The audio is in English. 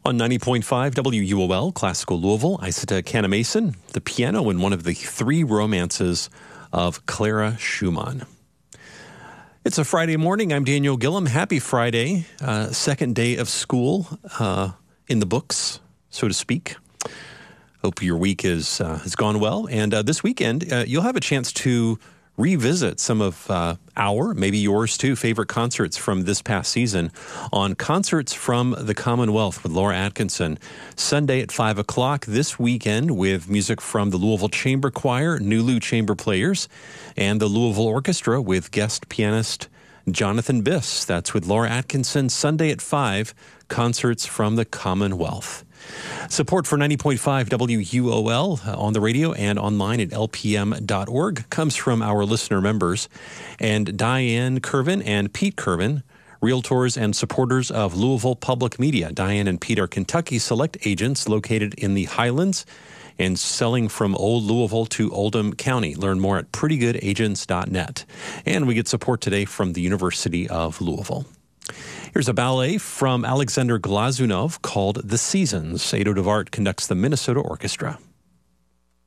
On 90.5 WUOL, Classical Louisville, Isata Canamason, the piano in one of the three romances of Clara Schumann. It's a Friday morning. I'm Daniel Gillum. Happy Friday. Second day of school in the books, so to speak. Hope your week has gone well. And this weekend, you'll have a chance to revisit some of our, maybe yours too, favorite concerts from this past season on Concerts from the Commonwealth with Laura Atkinson. Sunday at 5 o'clock this weekend with music from the Louisville Chamber Choir, Nulu Chamber Players, and the Louisville Orchestra with guest pianist Jonathan Biss. That's with Laura Atkinson, Sunday at 5, Concerts from the Commonwealth. Support for 90.5 WUOL on the radio and online at lpm.org comes from our listener members. And Diane Curvin and Pete Curvin, realtors and supporters of Louisville Public Media. Diane and Pete are Kentucky Select agents located in the Highlands and selling from Old Louisville to Oldham County. Learn more at prettygoodagents.net. And we get support today from the University of Louisville. Here's a ballet from Alexander Glazunov called The Seasons. Ado Devart conducts the Minnesota Orchestra.